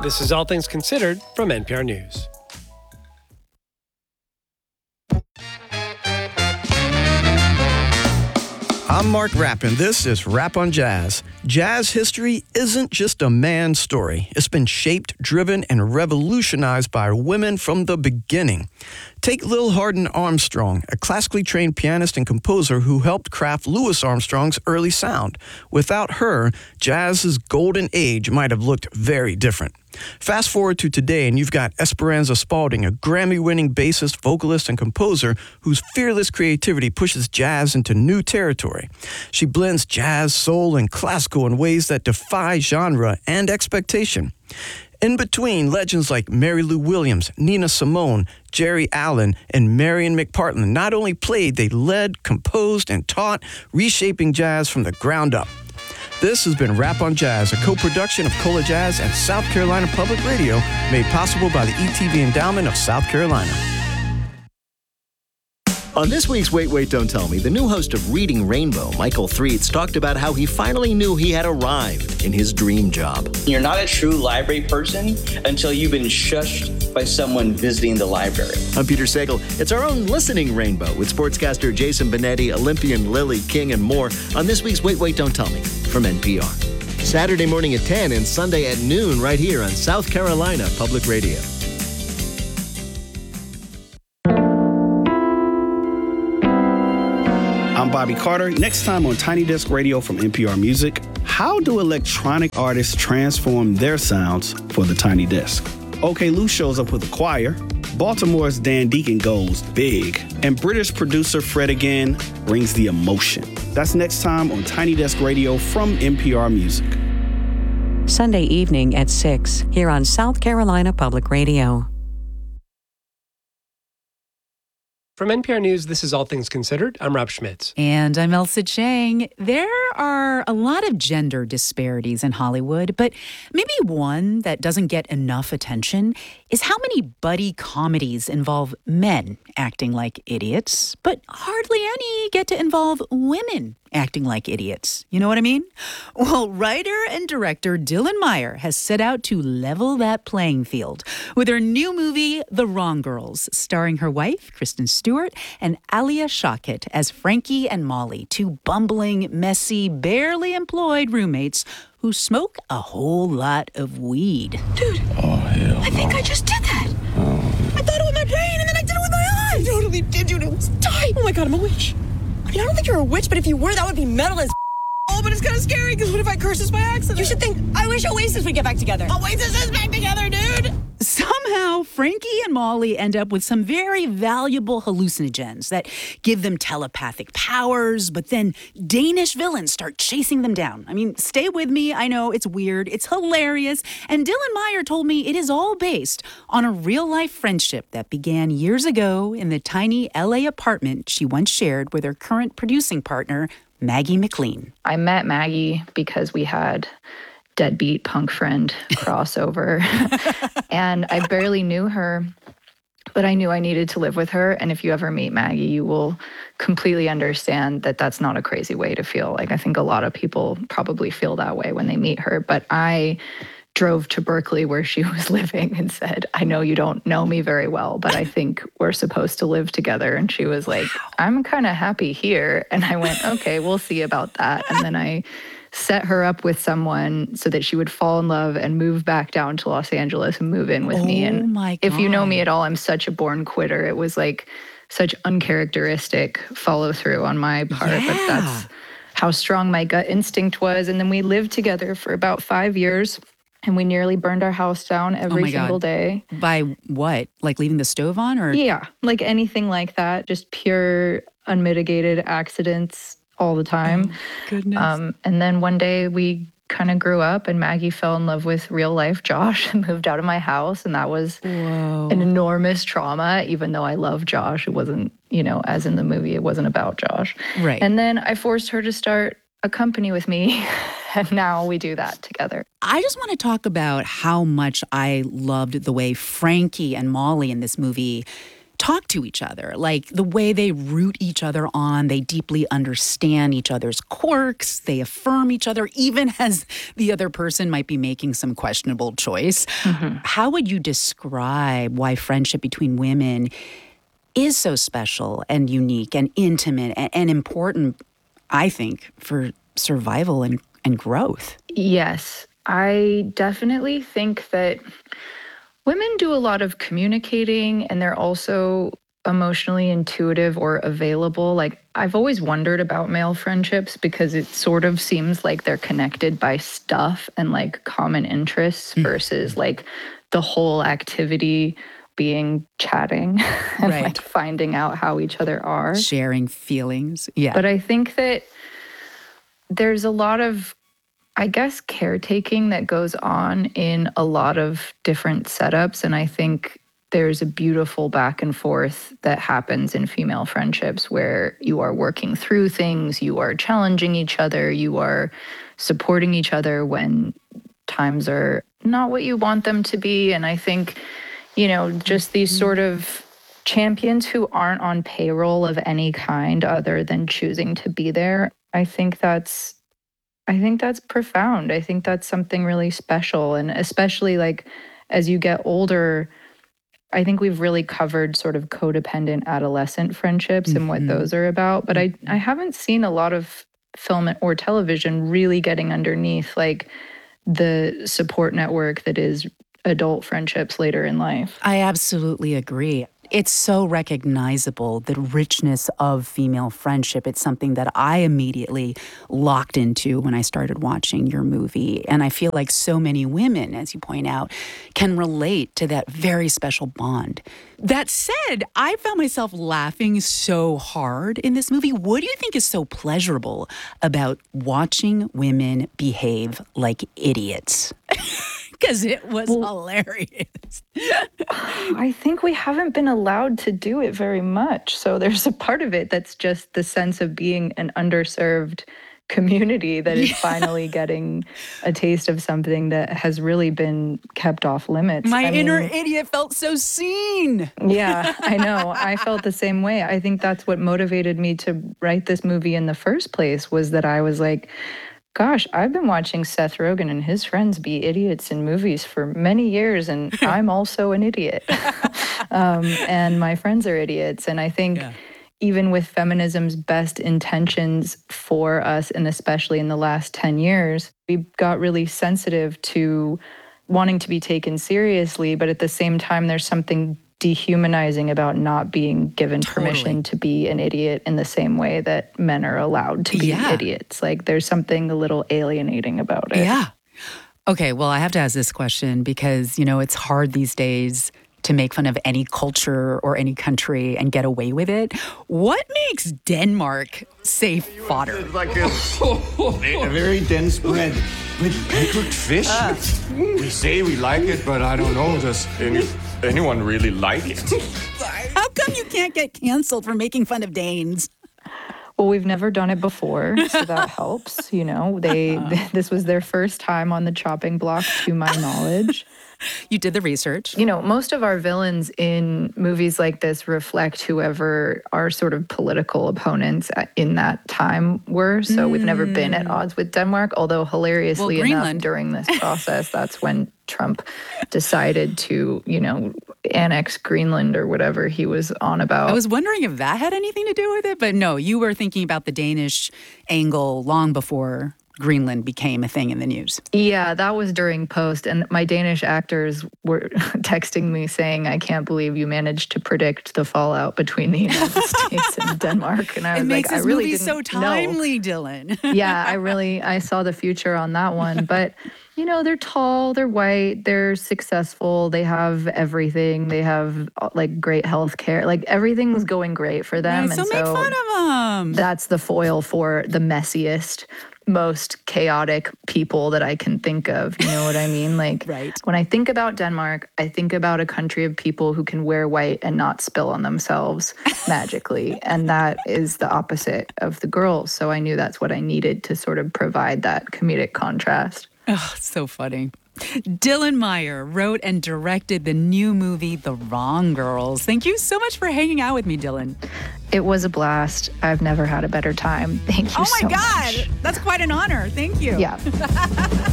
This is All Things Considered from NPR News. I'm Mark Rappin. This is Rap on Jazz. Jazz history isn't just a man's story. It's been shaped, driven, and revolutionized by women from the beginning. Take Lil Hardin Armstrong, a classically trained pianist and composer who helped craft Louis Armstrong's early sound. Without her, jazz's golden age might have looked very different. Fast forward to today, and you've got Esperanza Spalding, a Grammy-winning bassist, vocalist, and composer whose fearless creativity pushes jazz into new territory. She blends jazz, soul, and classical in ways that defy genre and expectation. In between, legends like Mary Lou Williams, Nina Simone, Jerry Allen, and Marion McPartland not only played, they led, composed, and taught, reshaping jazz from the ground up. This has been Rap on Jazz, a co-production of Cola Jazz and South Carolina Public Radio, made possible by the ETV Endowment of South Carolina. On this week's Wait, Wait, Don't Tell Me, the new host of Reading Rainbow, Michael Threets, talked about how he finally knew he had arrived in his dream job. You're not a true library person until you've been shushed by someone visiting the library. I'm Peter Sagal. It's our own listening rainbow with sportscaster Jason Benetti, Olympian Lily King, and more on this week's Wait, Wait, Don't Tell Me from NPR. Saturday morning at 10 and Sunday at noon right here on South Carolina Public Radio. I'm Bobby Carter. Next time on Tiny Desk Radio from NPR Music, how do electronic artists transform their sounds for the Tiny Desk? OK Lou shows up with a choir, Baltimore's Dan Deacon goes big, and British producer Fred again brings the emotion. That's next time on Tiny Desk Radio from NPR Music. Sunday evening at 6 here on South Carolina Public Radio. From NPR News, this is All Things Considered. I'm Rob Schmitz. And I'm Elsa Chang. There are a lot of gender disparities in Hollywood, but maybe one that doesn't get enough attention is how many buddy comedies involve men acting like idiots, but hardly any get to involve women acting like idiots. You know what I mean? Well, writer and director Dylan Meyer has set out to level that playing field with her new movie, The Wrong Girls, starring her wife, Kristen Stewart, and Alia Shawkat as Frankie and Molly, two bumbling, messy, barely employed roommates who smoke a whole lot of weed. Dude, I think I just did that. I thought it was my brain, and then I did it with my eyes. I totally did, dude. It was tight. Oh my God, I'm a witch. I mean, I don't think you're a witch, but if you were, that would be metal as Oh, but it's kind of scary, because what if I curse this by accident? You should think, I wish Oasis would get back together. Oasis is back together, dude! Somehow, Frankie and Molly end up with some very valuable hallucinogens that give them telepathic powers, but then Danish villains start chasing them down. I mean, stay with me. I know, it's weird. It's hilarious. And Dylan Meyer told me it is all based on a real-life friendship that began years ago in the tiny LA apartment she once shared with her current producing partner, Maggie McLean. I met Maggie because we had Deadbeat Punk Friend crossover. And I barely knew her, but I knew I needed to live with her. And if you ever meet Maggie, you will completely understand that that's not a crazy way to feel. Like, I think a lot of people probably feel that way when they meet her. But I drove to Berkeley where she was living and said, I know you don't know me very well, but I think we're supposed to live together. And she was like, I'm kind of happy here. And I went, okay, we'll see about that. And then I set her up with someone so that she would fall in love and move back down to Los Angeles and move in with me. And my God. If you know me at all, I'm such a born quitter. It was like such uncharacteristic follow through on my part, but that's how strong my gut instinct was. And then we lived together for about 5 years. And we nearly burned our house down every single day. By what? Like leaving the stove on? Or yeah, like anything like that. Just pure unmitigated accidents all the time. Oh, goodness. And then one day we kind of grew up and Maggie fell in love with real life Josh and moved out of my house. And that was an enormous trauma, even though I love Josh. It wasn't, you know, as in the movie, it wasn't about Josh. Right. And then I forced her to start a company with me. And now we do that together. I just want to talk about how much I loved the way Frankie and Molly in this movie talk to each other, like the way they root each other on. They deeply understand each other's quirks. They affirm each other, even as the other person might be making some questionable choice. Mm-hmm. How would you describe why friendship between women is so special and unique and intimate and important, I think, for survival and growth? Yes, I definitely think that women do a lot of communicating, and they're also emotionally intuitive or available. Like, I've always wondered about male friendships because it sort of seems like they're connected by stuff and like common interests versus like the whole activity being chatting and like finding out how each other are. Sharing feelings. Yeah. But I think that there's a lot of, I guess, caretaking that goes on in a lot of different setups. And I think there's a beautiful back and forth that happens in female friendships where you are working through things, you are challenging each other, you are supporting each other when times are not what you want them to be. And I think, you know, just these sort of champions who aren't on payroll of any kind other than choosing to be there, I think that's profound. I think that's something really special. And especially like as you get older, I think we've really covered sort of codependent adolescent friendships and what those are about. But I haven't seen a lot of film or television really getting underneath like the support network that is adult friendships later in life. I absolutely agree. It's so recognizable, the richness of female friendship. It's something that I immediately locked into when I started watching your movie. And I feel like so many women, as you point out, can relate to that very special bond. That said, I found myself laughing so hard in this movie. What do you think is so pleasurable about watching women behave like idiots? Because it was hilarious. I think we haven't been allowed to do it very much. So there's a part of it that's just the sense of being an underserved community that is finally getting a taste of something that has really been kept off limits. My inner idiot felt so seen. Yeah, I know. I felt the same way. I think that's what motivated me to write this movie in the first place, was that I was like, gosh, I've been watching Seth Rogen and his friends be idiots in movies for many years, and I'm also an idiot. And my friends are idiots. And I think even with feminism's best intentions for us, and especially in the last 10 years, we got really sensitive to wanting to be taken seriously, but at the same time, there's something dehumanizing about not being given permission to be an idiot in the same way that men are allowed to be idiots. Like, there's something a little alienating about it. Yeah. Okay, well, I have to ask this question because, you know, it's hard these days to make fun of any culture or any country and get away with it. What makes Denmark safe fodder? It's like a very dense bread with pickled fish. We say we like it, but I don't know, does anyone really like it? How come you can't get canceled for making fun of Danes? Well, we've never done it before, so that helps. You know, this was their first time on the chopping block, to my knowledge. You did the research. You know, most of our villains in movies like this reflect whoever our sort of political opponents in that time were. So we've never been at odds with Denmark, although hilariously enough, during this process, that's when Trump decided to, you know, annex Greenland or whatever he was on about. I was wondering if that had anything to do with it, but no, you were thinking about the Danish angle long before Greenland became a thing in the news. Yeah, that was during post, and my Danish actors were texting me saying, I can't believe you managed to predict the fallout between the United States and Denmark. And I was like, I really didn't so timely, Dylan. Yeah, I saw the future on that one. But, you know, they're tall, they're white, they're successful, they have everything. They have like great health care. Like, everything was going great for them. Right, so make fun of them. That's the foil for the messiest, most chaotic people that I can think of. You know what I mean? Like, when I think about Denmark, I think about a country of people who can wear white and not spill on themselves magically. And that is the opposite of the girls. So I knew that's what I needed to sort of provide that comedic contrast. Oh, so funny. Dylan Meyer wrote and directed the new movie, The Wrong Girls. Thank you so much for hanging out with me, Dylan. It was a blast. I've never had a better time. Thank you so much. Oh my God. That's quite an honor. Thank you. Yeah.